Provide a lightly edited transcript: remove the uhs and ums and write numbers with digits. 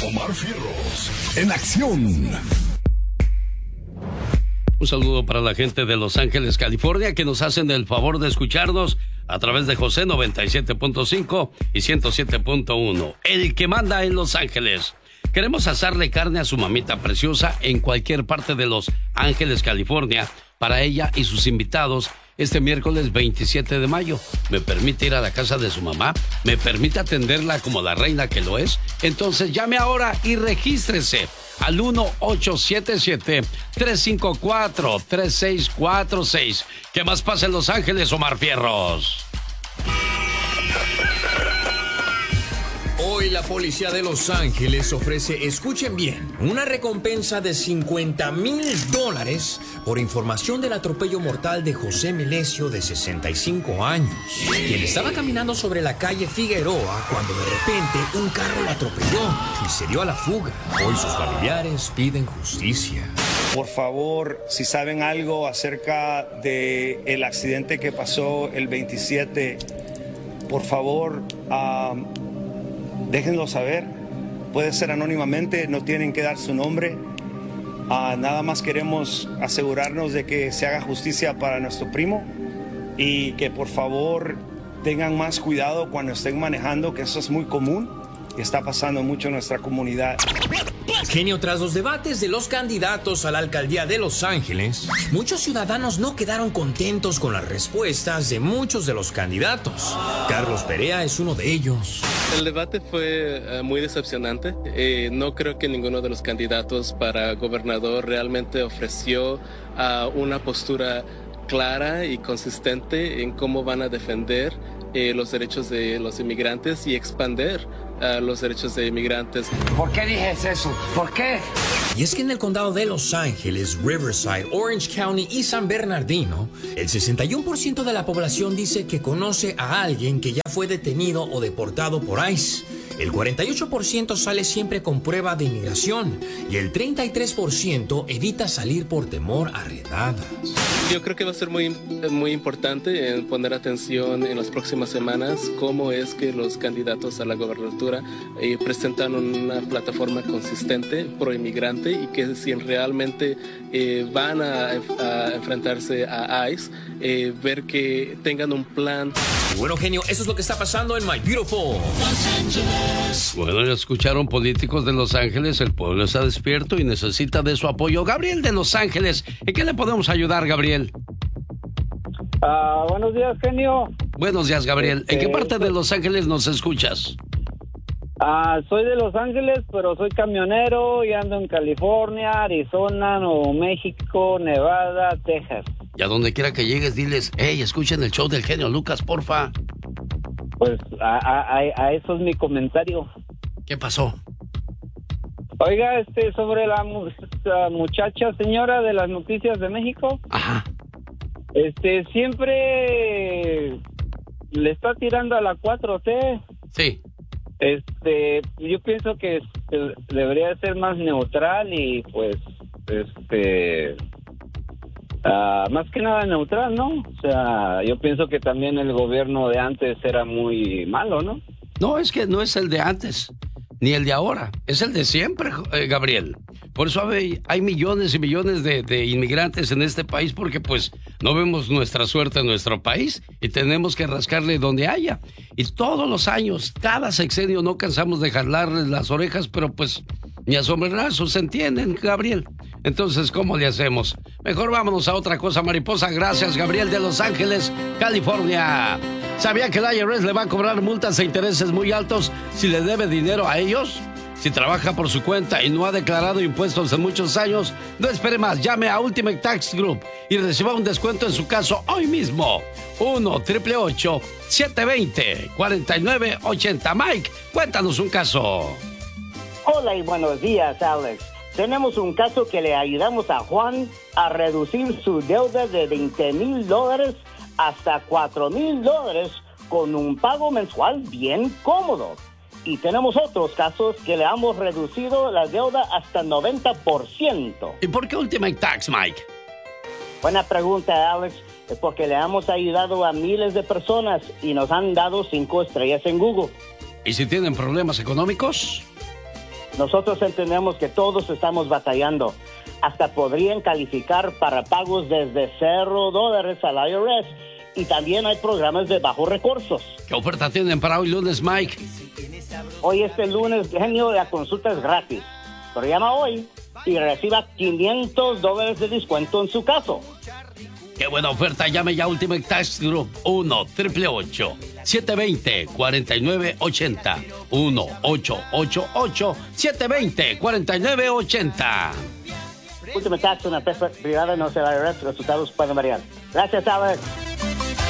Omar Fierros, en acción. Un saludo para la gente de Los Ángeles, California, que nos hacen el favor de escucharnos a través de José 97.5 y 107.1. El que manda en Los Ángeles. Queremos asarle carne a su mamita preciosa en cualquier parte de Los Ángeles, California, para ella y sus invitados este miércoles 27 de mayo. ¿Me permite ir a la casa de su mamá? ¿Me permite atenderla como la reina que lo es? Entonces llame ahora y regístrese al 1-877-354-3646. ¿Qué más pasa en Los Ángeles, Omar Fierros? Hoy la policía de Los Ángeles ofrece, escuchen bien, una recompensa de $50,000 por información del atropello mortal de José Melesio, de 65 años, quien estaba caminando sobre la calle Figueroa cuando de repente un carro lo atropelló y se dio a la fuga. Hoy sus familiares piden justicia. Por favor, si saben algo acerca del accidente que pasó el 27, por favor, déjenlo saber. Puede ser anónimamente, no tienen que dar su nombre. Nada más queremos asegurarnos de que se haga justicia para nuestro primo y que por favor tengan más cuidado cuando estén manejando, que eso es muy común y está pasando mucho en nuestra comunidad. Genio, tras los debates de los candidatos a la alcaldía de Los Ángeles, muchos ciudadanos no quedaron contentos con las respuestas de muchos de los candidatos. Carlos Perea es uno de ellos. El debate fue muy decepcionante. No creo que ninguno de los candidatos para gobernador realmente ofreció una postura clara y consistente en cómo van a defender los derechos de los inmigrantes y expandir los derechos de inmigrantes. ¿Por qué dices eso? ¿Por qué? Y es que en el condado de Los Ángeles, Riverside, Orange County y San Bernardino, el 61% de la población dice que conoce a alguien que ya fue detenido o deportado por ICE. El 48% sale siempre con prueba de inmigración y el 33% evita salir por temor a redadas. Yo creo que va a ser muy importante en poner atención en las próximas semanas cómo es que los candidatos a la gobernatura presentan una plataforma consistente pro inmigrante y que si realmente van a enfrentarse a ICE, ver que tengan un plan. Y bueno, genio, eso es lo que está pasando en My Beautiful Los Ángeles. Bueno, ya escucharon políticos de Los Ángeles, el pueblo está despierto y necesita de su apoyo. Gabriel de Los Ángeles, ¿en qué le podemos ayudar, Gabriel? Buenos días, genio. Buenos días, Gabriel. ¿En qué parte de Los Ángeles nos escuchas? Soy de Los Ángeles, pero soy camionero y ando en California, Arizona, Nuevo México, Nevada, Texas. Y a donde quiera que llegues, diles, hey, escuchen el show del genio Lucas, porfa. Pues a eso es mi comentario. ¿Qué pasó? Oiga, sobre la muchacha señora de las noticias de México. Ajá. Siempre le está tirando a la 4T. Sí. Yo pienso que debería ser más neutral y pues, más que nada neutral, ¿no? O sea, yo pienso que también el gobierno de antes era muy malo, ¿no? No, es que no es el de antes, ni el de ahora, es el de siempre, Gabriel. Por eso hay millones y millones de inmigrantes en este país, porque pues no vemos nuestra suerte en nuestro país y tenemos que rascarle donde haya. Y todos los años, cada sexenio, no cansamos de jalarles las orejas, pero pues ni a sombrerazos se entienden, Gabriel. Entonces, ¿cómo le hacemos? Mejor vámonos a otra cosa, mariposa. Gracias, Gabriel de Los Ángeles, California. ¿Sabía que el IRS le va a cobrar multas e intereses muy altos si le debe dinero a ellos? Si trabaja por su cuenta y no ha declarado impuestos en muchos años, no espere más. Llame a Ultimate Tax Group y reciba un descuento en su caso hoy mismo. 1-888-720-4980. Mike, cuéntanos un caso. Hola y buenos días, Alex. Tenemos un caso que le ayudamos a Juan a reducir su deuda de $20,000 hasta $4,000 con un pago mensual bien cómodo. Y tenemos otros casos que le hemos reducido la deuda hasta 90%. ¿Y por qué Ultimate Tax, Mike? Buena pregunta, Alex. Es porque le hemos ayudado a miles de personas y nos han dado 5 estrellas en Google. ¿Y si tienen problemas económicos? Nosotros entendemos que todos estamos batallando. Hasta podrían calificar para pagos desde $0 al IRS. Y también hay programas de bajos recursos. ¿Qué oferta tienen para hoy lunes, Mike? Hoy este lunes, genio, la consulta es gratis. Pero llama hoy y reciba $500 de descuento en su caso. ¡Qué buena oferta! Llame ya a Ultimate Tax Group 1-888-720-4980. 1-888-720-4980. Ultimate Tax, una empresa privada, no se va a IRS. Resultados pueden variar. Gracias, Alex.